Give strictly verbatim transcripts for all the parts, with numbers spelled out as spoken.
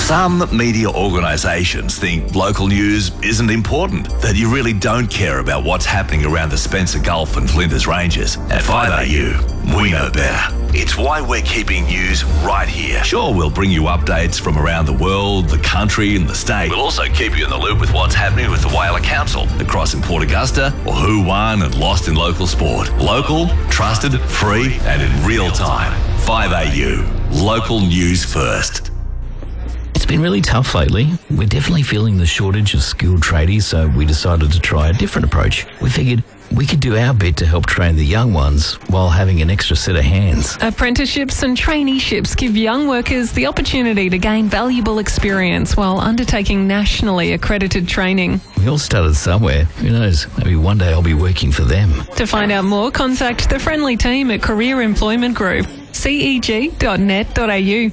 Some media organisations think local news isn't important, that you really don't care about what's happening around the Spencer Gulf and Flinders Ranges. At five A U, we know better. It's why we're keeping news right here. Sure, we'll bring you updates from around the world, the country and the state. We'll also keep you in the loop with what's happening with the Whaler Council, the Cross in Port Augusta, or who won and lost in local sport. Local, trusted, free and in real time. five A U, local news first. It's been really tough lately. We're definitely feeling the shortage of skilled tradies, so we decided to try a different approach. We figured we could do our bit to help train the young ones while having an extra set of hands. Apprenticeships and traineeships give young workers the opportunity to gain valuable experience while undertaking nationally accredited training. We all started somewhere. Who knows? Maybe one day I'll be working for them. To find out more, contact the friendly team at Career Employment Group, c e g dot net dot a u.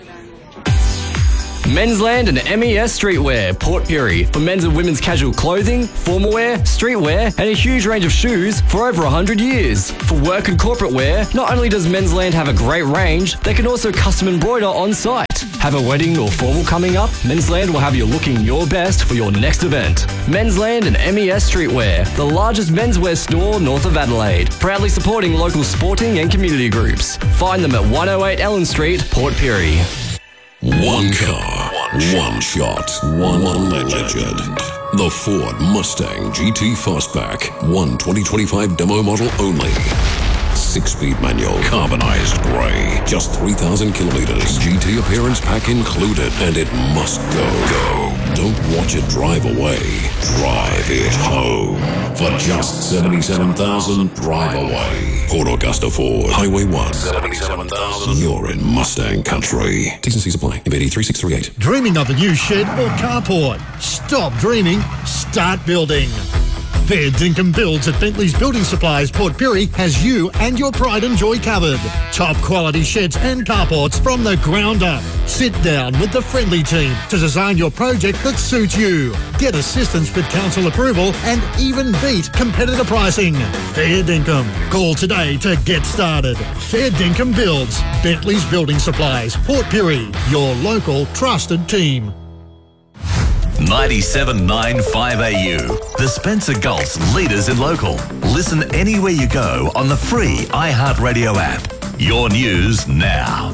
Mensland and M E S Streetwear, Port Pirie, for men's and women's casual clothing, formal wear, streetwear, and a huge range of shoes for over one hundred years. For work and corporate wear, not only does Mensland have a great range, they can also custom embroider on site. Have a wedding or formal coming up? Mensland will have you looking your best for your next event. Mensland and M E S Streetwear, the largest menswear store north of Adelaide, proudly supporting local sporting and community groups. Find them at one oh eight Ellen Street, Port Pirie. One car, one shot, one legend. The Ford Mustang G T Fastback, one twenty twenty-five demo model only. Six-speed manual, carbonized grey, just three thousand kilometers. G T appearance pack included, and it must go. Go. Don't watch it drive away. Drive it home. For just seventy-seven thousand, drive away. Port Augusta Ford, Highway one, seventy-seven thousand. You're in Mustang country. T's and C's apply. M B D three six three eight. Dreaming of a new shed or carport? Stop dreaming. Start building. Fair Dinkum Builds at Bentley's Building Supplies, Port Pirie, has you and your pride and joy covered. Top quality sheds and carports from the ground up. Sit down with the friendly team to design your project that suits you. Get assistance with council approval and even beat competitor pricing. Fair Dinkum. Call today to get started. Fair Dinkum Builds, Bentley's Building Supplies, Port Pirie, your local trusted team. ninety-seven point nine five A U, the Spencer Gulf's leaders in local. Listen anywhere you go on the free iHeartRadio app. Your news now.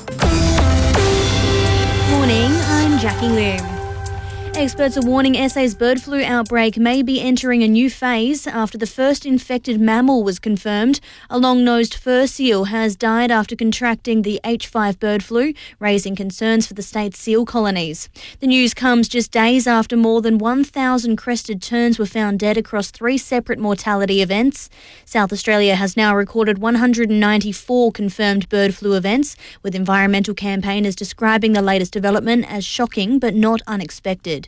Morning, I'm Jackie Lim. Experts are warning S A's bird flu outbreak may be entering a new phase after the first infected mammal was confirmed. A long-nosed fur seal has died after contracting the H five bird flu, raising concerns for the state's seal colonies. The news comes just days after more than one thousand crested terns were found dead across three separate mortality events. South Australia has now recorded one hundred ninety-four confirmed bird flu events, with environmental campaigners describing the latest development as shocking but not unexpected.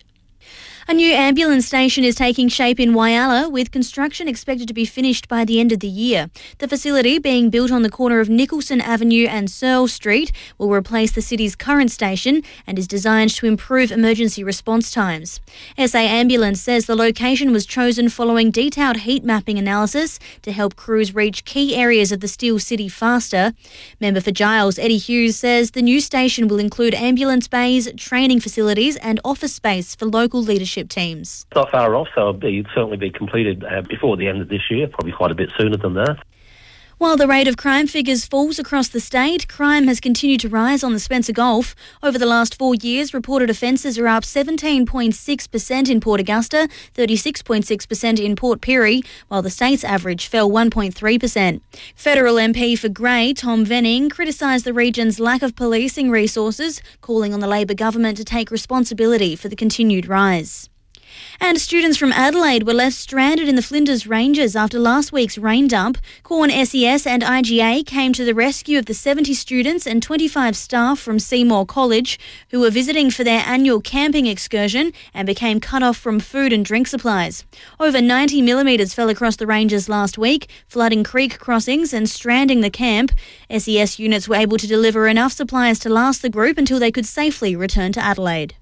A new ambulance station is taking shape in Whyalla, with construction expected to be finished by the end of the year. The facility, being built on the corner of Nicholson Avenue and Searle Street, will replace the city's current station and is designed to improve emergency response times. S A Ambulance says the location was chosen following detailed heat mapping analysis to help crews reach key areas of the Steel City faster. Member for Giles, Eddie Hughes, says the new station will include ambulance bays, training facilities and office space for local leadership teams. Not far off, so it'll be, certainly be completed uh, before the end of this year, probably quite a bit sooner than that. While the rate of crime figures falls across the state, crime has continued to rise on the Spencer Gulf. Over the last four years, reported offences are up seventeen point six percent in Port Augusta, thirty-six point six percent in Port Pirie, while the state's average fell one point three percent. Federal M P for Grey, Tom Venning, criticised the region's lack of policing resources, calling on the Labor government to take responsibility for the continued rise. And students from Adelaide were left stranded in the Flinders Ranges after last week's rain dump. Corn S E S and I G A came to the rescue of the seventy students and twenty-five staff from Seymour College who were visiting for their annual camping excursion and became cut off from food and drink supplies. Over ninety millimetres fell across the ranges last week, flooding creek crossings and stranding the camp. S E S units were able to deliver enough supplies to last the group until they could safely return to Adelaide.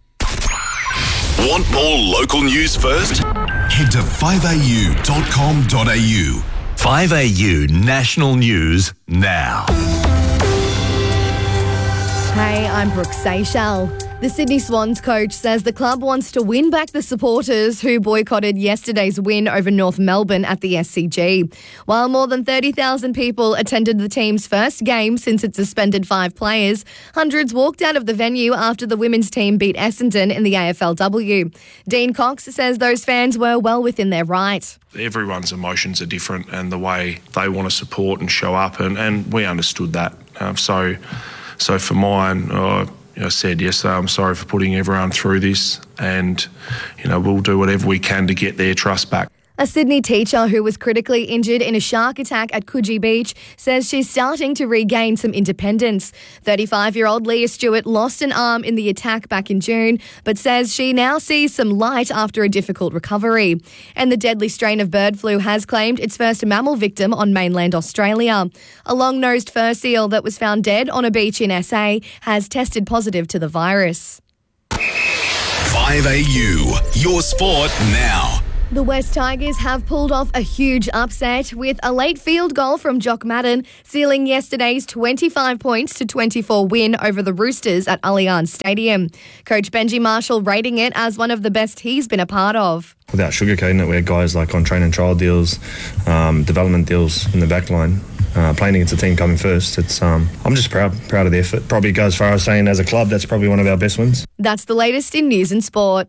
Want more local news first? Head to five a u dot com dot a u. five A U National News now. Hey, I'm Brooke Seychelles. The Sydney Swans coach says the club wants to win back the supporters who boycotted yesterday's win over North Melbourne at the S C G. While more than thirty thousand people attended the team's first game since it suspended five players, hundreds walked out of the venue after the women's team beat Essendon in the A F L W. Dean Cox says those fans were well within their right. Everyone's emotions are different and the way they want to support and show up, and, and we understood that. Um, so, so for mine, uh, I said yesterday, I'm sorry for putting everyone through this, and you know we'll do whatever we can to get their trust back. A Sydney teacher who was critically injured in a shark attack at Coogee Beach says she's starting to regain some independence. thirty-five-year-old Leah Stewart lost an arm in the attack back in June, but says she now sees some light after a difficult recovery. And the deadly strain of bird flu has claimed its first mammal victim on mainland Australia. A long-nosed fur seal that was found dead on a beach in S A has tested positive to the virus. five A U, your sport now. The West Tigers have pulled off a huge upset with a late field goal from Jock Madden, sealing yesterday's twenty-five points to twenty-four win over the Roosters at Allianz Stadium. Coach Benji Marshall rating it as one of the best he's been a part of. Without sugarcoating it, we had guys like on train and trial deals, um, development deals in the back line. Uh, playing against the team coming first, it's um, I'm just proud proud of the effort. Probably go as far as saying as a club, that's probably one of our best wins. That's the latest in news and sport.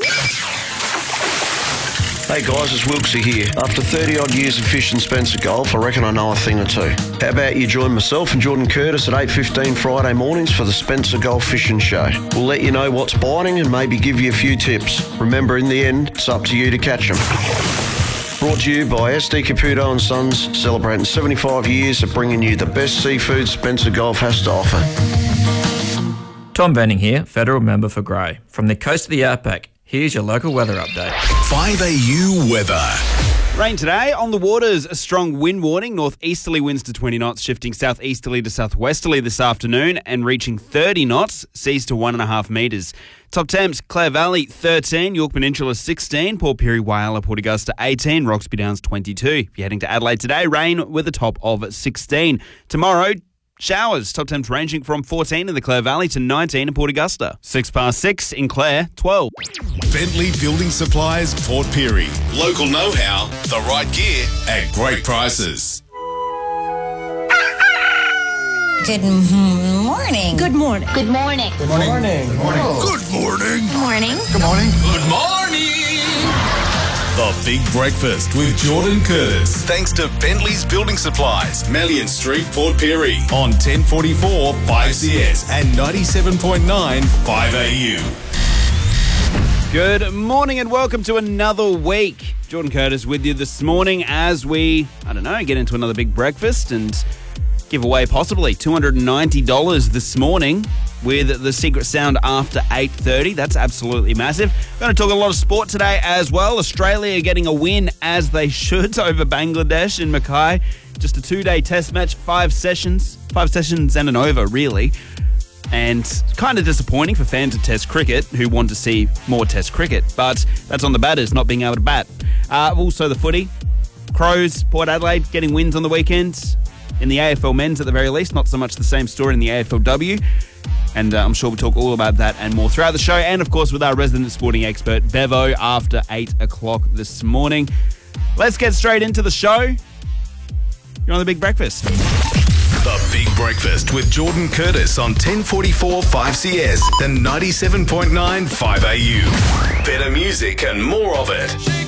Hey guys, it's Wilksy here. After thirty odd years of fishing Spencer Gulf, I reckon I know a thing or two. How about you join myself and Jordan Curtis at eight fifteen Friday mornings for the Spencer Gulf Fishing Show. We'll let you know what's biting and maybe give you a few tips. Remember, in the end, it's up to you to catch them. Brought to you by S D Caputo and Sons, celebrating seventy-five years of bringing you the best seafood Spencer Gulf has to offer. Tom Benning here, Federal Member for Grey. From the coast of the Outback, here's your local weather update. five A U weather. Rain today. On the waters, a strong wind warning. Northeasterly winds to twenty knots, shifting southeasterly to southwesterly this afternoon and reaching thirty knots, seas to one and a half metres. Top temps, Clare Valley thirteen, York Peninsula sixteen, Port Pirie, Whyalla, Port Augusta eighteen, Roxby Downs twenty-two. If you're heading to Adelaide today, rain with a top of sixteen. Tomorrow, showers, top temps ranging from fourteen in the Clare Valley to nineteen in Port Augusta. Six past six in Clare, twelve. Bentley Building Supplies, Port Pirie. Local know-how, the right gear at great prices. Good morning. Good morning. Good morning. Good morning. Good morning. Good morning. Good morning. Good morning. Good morning. The Big Breakfast with Jordan Curtis. Thanks to Bentley's Building Supplies, Mallion Street, Port Pirie. On ten forty-four five C S and ninety-seven point nine five A U. Good morning and welcome to another week. Jordan Curtis with you this morning as we, I don't know, get into another big breakfast and give away possibly two hundred ninety dollars this morning with the Secret Sound after eight thirty. That's absolutely massive. We're going to talk a lot of sport today as well. Australia getting a win as they should over Bangladesh in Mackay. Just a two-day test match, five sessions. Five sessions and an over, really. And kind of disappointing for fans of Test cricket who want to see more Test cricket. But that's on the batters not being able to bat. Uh, also the footy. Crows, Port Adelaide getting wins on the weekends. In the A F L men's at the very least, not so much the same story in the A F L W. And uh, I'm sure we'll talk all about that and more throughout the show. And, of course, with our resident sporting expert, Bevo, after eight o'clock this morning. Let's get straight into the show. You're on The Big Breakfast. The Big Breakfast with Jordan Curtis on ten forty-four five C S and ninety-seven point nine five A U. Better music and more of it.